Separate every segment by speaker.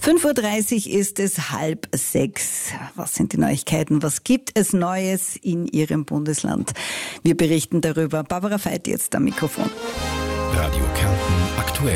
Speaker 1: 5:30 Uhr ist es 5:30. Was sind die Neuigkeiten? Was gibt es Neues in Ihrem Bundesland? Wir berichten darüber. Barbara Veit jetzt am Mikrofon.
Speaker 2: Radio Kärnten aktuell.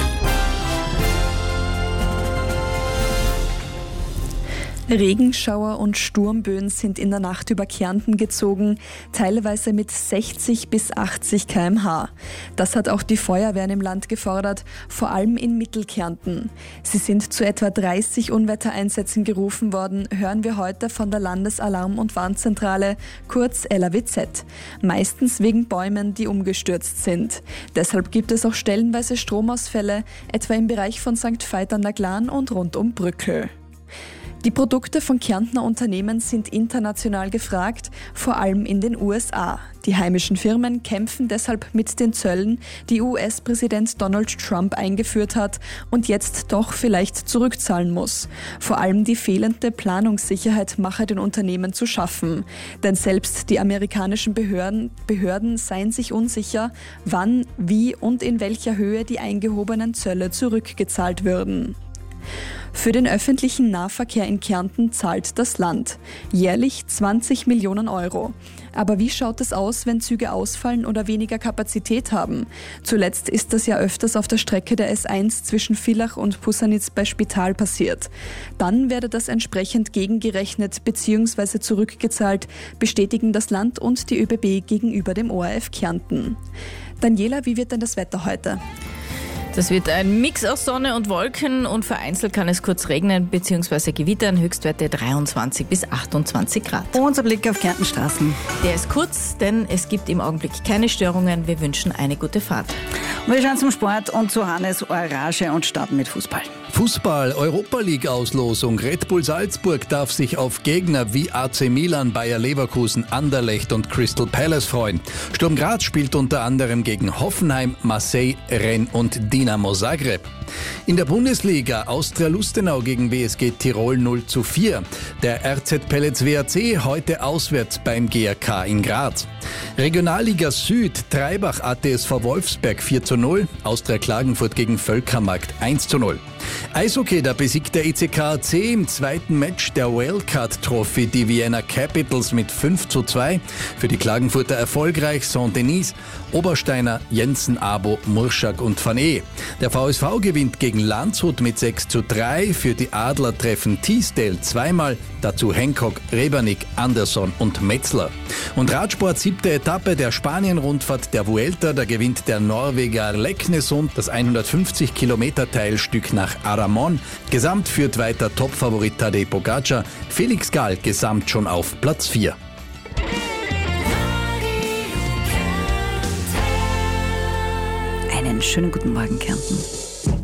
Speaker 3: Regenschauer und Sturmböen sind in der Nacht über Kärnten gezogen, teilweise mit 60 bis 80 km/h. Das hat auch die Feuerwehren im Land gefordert, vor allem in Mittelkärnten. Sie sind zu etwa 30 Unwettereinsätzen gerufen worden, hören wir heute von der Landesalarm- und Warnzentrale, kurz LAWZ. Meistens wegen Bäumen, die umgestürzt sind. Deshalb gibt es auch stellenweise Stromausfälle, etwa im Bereich von St. Veit an der Glan und rund um Brückel. Die Produkte von Kärntner Unternehmen sind international gefragt, vor allem in den USA. Die heimischen Firmen kämpfen deshalb mit den Zöllen, die US-Präsident Donald Trump eingeführt hat und jetzt doch vielleicht zurückzahlen muss. Vor allem die fehlende Planungssicherheit mache den Unternehmen zu schaffen. Denn selbst die amerikanischen Behörden seien sich unsicher, wann, wie und in welcher Höhe die eingehobenen Zölle zurückgezahlt würden. Für den öffentlichen Nahverkehr in Kärnten zahlt das Land jährlich 20 Millionen Euro. Aber wie schaut es aus, wenn Züge ausfallen oder weniger Kapazität haben? Zuletzt ist das ja öfters auf der Strecke der S1 zwischen Villach und Pussanitz bei Spital passiert. Dann werde das entsprechend gegengerechnet bzw. zurückgezahlt, bestätigen das Land und die ÖBB gegenüber dem ORF Kärnten. Daniela, wie wird denn das Wetter heute?
Speaker 4: Das wird ein Mix aus Sonne und Wolken und vereinzelt kann es kurz regnen bzw. gewittern. Höchstwerte 23 bis 28 Grad.
Speaker 1: Unser Blick auf Kärntenstraßen.
Speaker 4: Der ist kurz, denn es gibt im Augenblick keine Störungen. Wir wünschen eine gute Fahrt.
Speaker 1: Wir schauen zum Sport und zu Hannes Ohrage und starten mit Fußball.
Speaker 2: Fußball, Europa-League-Auslosung. Red Bull Salzburg darf sich auf Gegner wie AC Milan, Bayer Leverkusen, Anderlecht und Crystal Palace freuen. Sturm Graz spielt unter anderem gegen Hoffenheim, Marseille, Rennes und Dinamo Zagreb. In der Bundesliga Austria Lustenau gegen WSG Tirol 0:4. Der RZ Pellets WAC heute auswärts beim GRK in Graz. Regionalliga Süd Treibach ATSV Wolfsberg 4:0. Austria Klagenfurt gegen Völkermarkt 1:0. Eishockey, da besiegt der ECKAC im zweiten Match der Wildcard Trophy die Vienna Capitals mit 5:2. Für die Klagenfurter erfolgreich Saint-Denis, Obersteiner, Jensen, Abo, Murschak und Van E. Der VSV gewinnt gegen Landshut mit 6:3. Für die Adler treffen Teasdale zweimal, dazu Hancock, Rebernik, Anderson und Metzler. Und Radsport 7. Etappe der Spanien-Rundfahrt der Vuelta, da gewinnt der Norweger Leknesund das 150-Kilometer-Teilstück nach Aramon. Gesamt führt weiter Topfavorit Tadej Pogačar. Felix Gall gesamt schon auf Platz 4.
Speaker 1: Einen schönen guten Morgen, Kärnten.